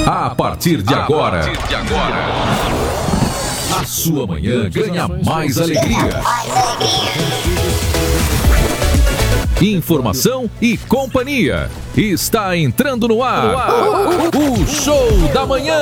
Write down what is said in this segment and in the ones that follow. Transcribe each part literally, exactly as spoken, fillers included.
A partir de agora, a partir de agora, a sua manhã ganha mais alegria. Informação e companhia. Está entrando no ar o Show da Manhã.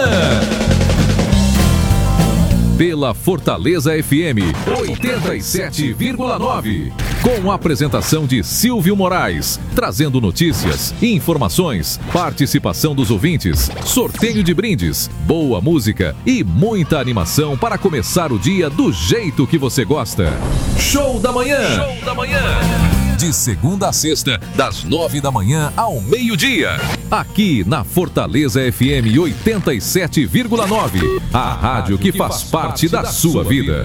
Pela Fortaleza F M oitenta e sete vírgula nove. Com a apresentação de Silvio Moraes, trazendo notícias, informações, participação dos ouvintes, sorteio de brindes, boa música e muita animação para começar o dia do jeito que você gosta. Show da Manhã. Show da Manhã. De segunda a sexta, das nove da manhã ao meio-dia. Aqui na Fortaleza F M oitenta e sete vírgula nove. A rádio que faz parte da sua vida.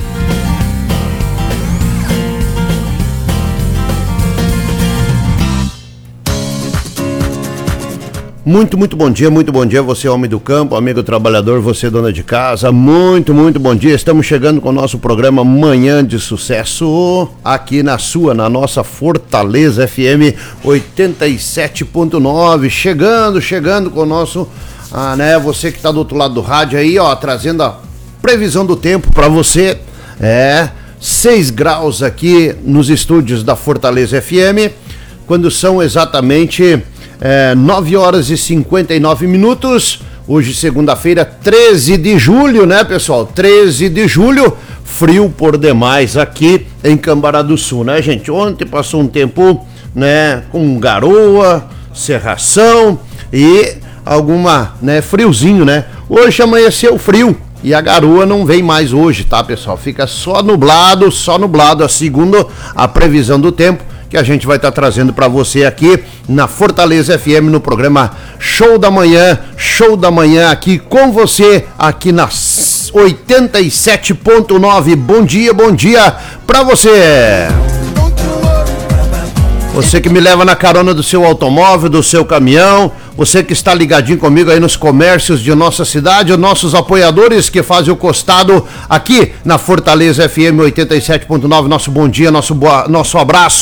Muito, muito bom dia, muito bom dia, você homem do campo, amigo trabalhador, você dona de casa, muito, muito bom dia. Estamos chegando com o nosso programa Manhã de Sucesso, aqui na sua, na nossa Fortaleza F M oitenta e sete ponto nove, chegando, chegando com o nosso, ah, né, você que está do outro lado do rádio aí, ó, trazendo a previsão do tempo para você, é, seis graus aqui nos estúdios da Fortaleza F M, quando são exatamente... É, nove horas e cinquenta e nove minutos, hoje segunda-feira, treze de julho, né, pessoal? treze de julho, frio por demais aqui em Cambará do Sul, né, gente? Ontem passou um tempo, né, com garoa, cerração e alguma, né, friozinho, né? Hoje amanheceu frio e a garoa não vem mais hoje, tá, pessoal? Fica só nublado, só nublado, segundo a previsão do tempo, que a gente vai estar tá trazendo para você aqui na Fortaleza F M no programa Show da Manhã, Show da Manhã aqui com você, aqui na oitenta e sete ponto nove. Bom dia, bom dia para você. Você que me leva na carona do seu automóvel, do seu caminhão, você que está ligadinho comigo aí nos comércios de nossa cidade, os nossos apoiadores que fazem o costado aqui na Fortaleza F M oitenta e sete ponto nove, nosso bom dia, nosso, boa, nosso abraço.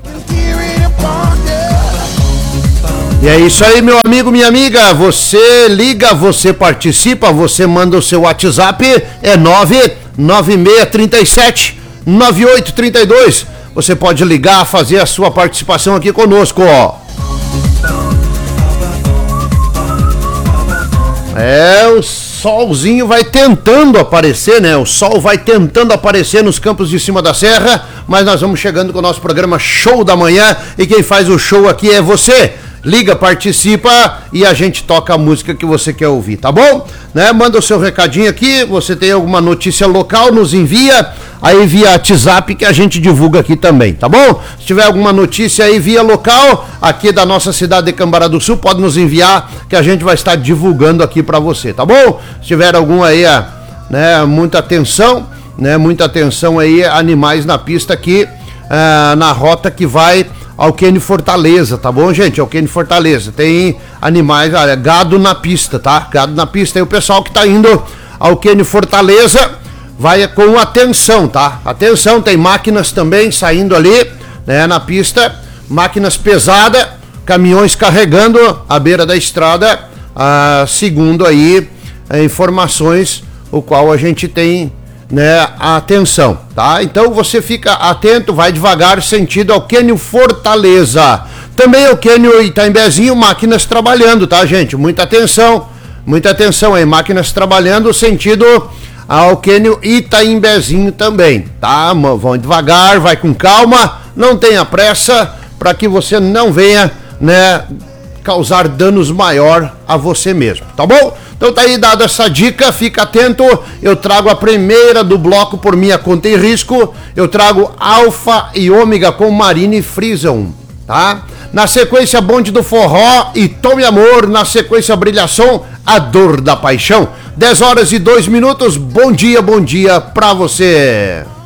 E é isso aí, meu amigo, minha amiga, você liga, você participa, você manda o seu WhatsApp, é nove nove seis três sete nove oito três dois. Você pode ligar, fazer a sua participação aqui conosco, ó. É, o solzinho vai tentando aparecer, né? O sol vai tentando aparecer nos campos de cima da serra, mas nós vamos chegando com o nosso programa Show da Manhã e quem faz o show aqui é você. Liga, participa e a gente toca a música que você quer ouvir, tá bom? Né? Manda o seu recadinho aqui, você tem alguma notícia local, nos envia aí via WhatsApp que a gente divulga aqui também, tá bom? Se tiver alguma notícia aí via local, aqui da nossa cidade de Cambará do Sul, pode nos enviar que a gente vai estar divulgando aqui pra você, tá bom? Se tiver algum aí, né, muita atenção, né, muita atenção aí, animais na pista aqui, uh, na rota que vai ao Quênio Fortaleza, tá bom, gente? Ao Quênio Fortaleza, tem animais, olha, gado na pista, tá? Gado na pista, e o pessoal que tá indo ao Quênio Fortaleza vai com atenção, tá? Atenção, tem máquinas também saindo ali, né, na pista, máquinas pesadas, caminhões carregando à beira da estrada, ah, segundo aí eh, informações, o qual a gente tem, né, atenção, tá? Então você fica atento, vai devagar, sentido ao Quênio Fortaleza. Também o Quênio Itaimbezinho, máquinas trabalhando, tá, gente? Muita atenção, muita atenção aí, máquinas trabalhando, sentido ao Quênio Itaimbezinho também, tá? Vão devagar, vai com calma, não tenha pressa, para que você não venha, né, causar danos maior a você mesmo, tá bom? Então tá aí dada essa dica, fica atento, eu trago a primeira do bloco por minha conta e risco, eu trago Alfa e Ômega com Marine Frison, tá? Na sequência, Bonde do Forró e Tome Amor, na sequência, Brilhação, A Dor da Paixão. dez horas e dois minutos, bom dia, bom dia pra você.